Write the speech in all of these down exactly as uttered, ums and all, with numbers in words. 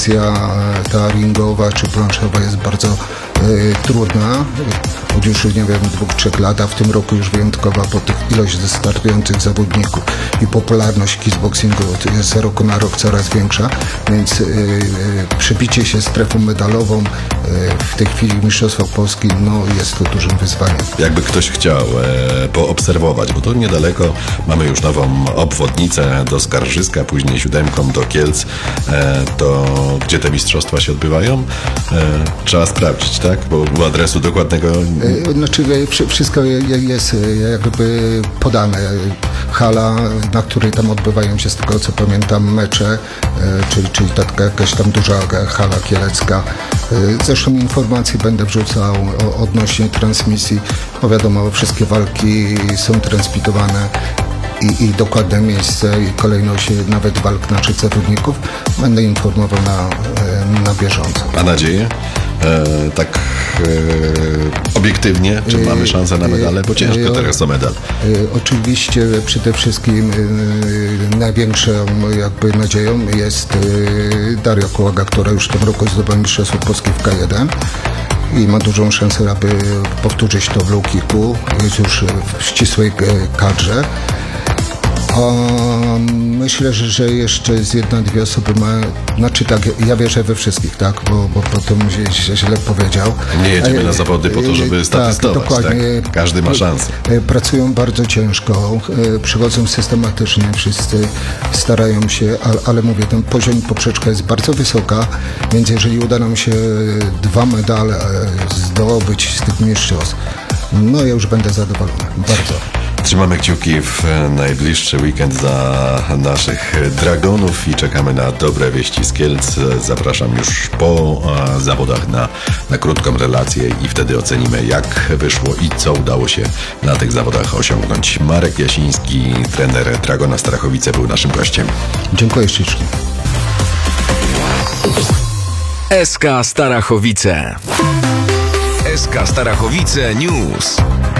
operacja ta ringowa czy planszowa jest bardzo y, trudna. Od już, nie wiem, dwóch, trzech lat, a w tym roku już wyjątkowa po tych ilość ze startujących zawodników i popularność kickboxingu jest z roku na rok coraz większa, więc y, y, przebicie się strefą medalową y, w tej chwili w Mistrzostwach Polski no, jest to dużym wyzwaniem. Jakby ktoś chciał e, poobserwować, bo to niedaleko mamy już nową obwodnicę do Skarżyska, później siódemką do Kielc, e, to gdzie te mistrzostwa się odbywają? E, trzeba sprawdzić, tak? Bo u adresu dokładnego... Znaczy wszystko jest jakby podane. Hala, na której tam odbywają się, z tego co pamiętam, mecze, czyli, czyli taka jakaś tam duża hala kielecka. Zresztą informacje będę wrzucał odnośnie transmisji. No wiadomo, wszystkie walki są transmitowane. I, i dokładne miejsce i kolejność nawet walk naszych zawodników będę informował na, na bieżąco. A nadzieję? E, tak e, obiektywnie, czy mamy szansę na medale? Bo ciężko e, teraz o medal. E, oczywiście przede wszystkim e, największą jakby nadzieją jest e, Daria Kułaga, która już w tym roku zdobyła Mistrzostwo Polski w K jeden. I ma dużą szansę, aby powtórzyć to w low kicku. Jest już w ścisłej kadrze. A myślę, że, że jeszcze z jedna, dwie osoby ma, znaczy tak, ja wierzę we wszystkich, tak, bo, bo potem się źle powiedział. Nie jedziemy na zawody po to, żeby statystować, tak? Dokładnie. Tak? Każdy ma szansę. Pracują bardzo ciężko, przychodzą systematycznie, wszyscy starają się, ale, ale mówię, ten poziom poprzeczka jest bardzo wysoka, więc jeżeli uda nam się dwa medale zdobyć z tych mistrzostw, no ja już będę zadowolony, bardzo. Trzymamy kciuki w najbliższy weekend za naszych Dragonów i czekamy na dobre wieści z Kielc. Zapraszam już po zawodach na, na krótką relację i wtedy ocenimy, jak wyszło i co udało się na tych zawodach osiągnąć. Marek Jasiński, trener Dragona Starachowice, był naszym gościem. Dziękuję ślicznie. S K Starachowice. S K Starachowice News.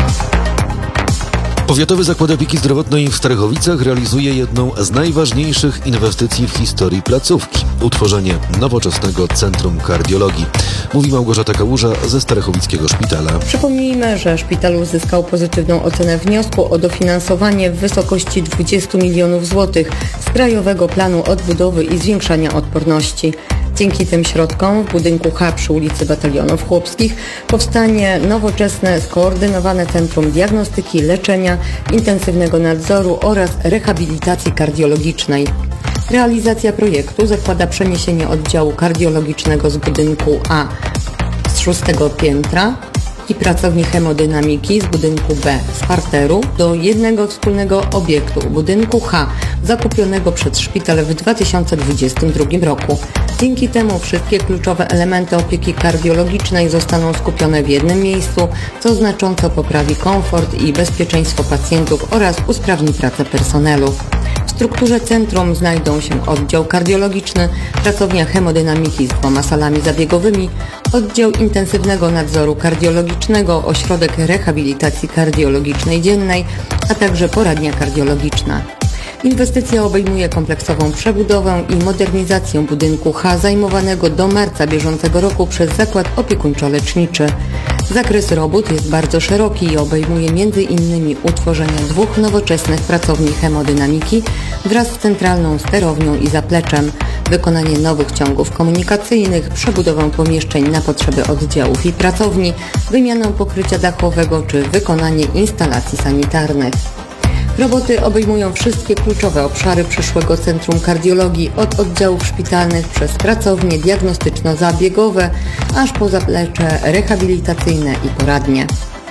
Powiatowy Zakład Opieki Zdrowotnej w Starachowicach realizuje jedną z najważniejszych inwestycji w historii placówki – utworzenie nowoczesnego Centrum Kardiologii. Mówi Małgorzata Kałuża ze Starachowickiego Szpitala. Przypomnijmy, że szpital uzyskał pozytywną ocenę wniosku o dofinansowanie w wysokości dwadzieścia milionów złotych z Krajowego Planu Odbudowy i Zwiększania Odporności. Dzięki tym środkom w budynku H przy ulicy Batalionów Chłopskich powstanie nowoczesne, skoordynowane Centrum Diagnostyki, Leczenia, Intensywnego Nadzoru oraz Rehabilitacji Kardiologicznej. Realizacja projektu zakłada przeniesienie oddziału kardiologicznego z budynku A z szóstego piętra i pracowni hemodynamiki z budynku B z parteru do jednego wspólnego obiektu, budynku H, zakupionego przez szpital w dwa tysiące dwudziestym drugim roku. Dzięki temu wszystkie kluczowe elementy opieki kardiologicznej zostaną skupione w jednym miejscu, co znacząco poprawi komfort i bezpieczeństwo pacjentów oraz usprawni pracę personelu. W strukturze centrum znajdą się oddział kardiologiczny, pracownia hemodynamiki z dwoma salami zabiegowymi, oddział intensywnego nadzoru kardiologicznego, ośrodek rehabilitacji kardiologicznej dziennej, a także poradnia kardiologiczna. Inwestycja obejmuje kompleksową przebudowę i modernizację budynku H zajmowanego do marca bieżącego roku przez Zakład Opiekuńczo-Leczniczy. Zakres robót jest bardzo szeroki i obejmuje między innymi utworzenie dwóch nowoczesnych pracowni hemodynamiki wraz z centralną sterownią i zapleczem, wykonanie nowych ciągów komunikacyjnych, przebudowę pomieszczeń na potrzeby oddziałów i pracowni, wymianę pokrycia dachowego czy wykonanie instalacji sanitarnych. Roboty obejmują wszystkie kluczowe obszary przyszłego Centrum Kardiologii, od oddziałów szpitalnych przez pracownie diagnostyczno-zabiegowe, aż po zaplecze rehabilitacyjne i poradnie.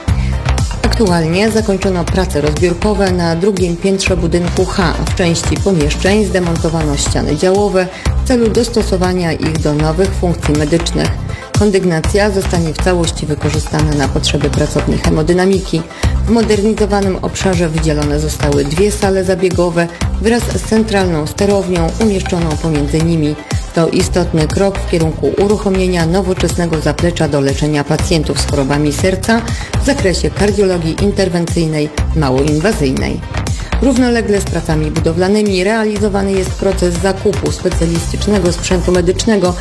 Aktualnie zakończono prace rozbiórkowe na drugim piętrze budynku H. W części pomieszczeń zdemontowano ściany działowe w celu dostosowania ich do nowych funkcji medycznych. Kondygnacja zostanie w całości wykorzystana na potrzeby pracowni hemodynamiki. W modernizowanym obszarze wydzielone zostały dwie sale zabiegowe wraz z centralną sterownią umieszczoną pomiędzy nimi. To istotny krok w kierunku uruchomienia nowoczesnego zaplecza do leczenia pacjentów z chorobami serca w zakresie kardiologii interwencyjnej małoinwazyjnej. Równolegle z pracami budowlanymi realizowany jest proces zakupu specjalistycznego sprzętu medycznego